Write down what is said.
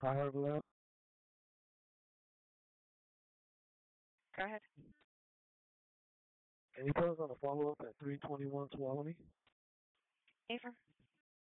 Howard Lab. Go ahead. Can you put us on a follow-up at 321 Tuolumne? Ava?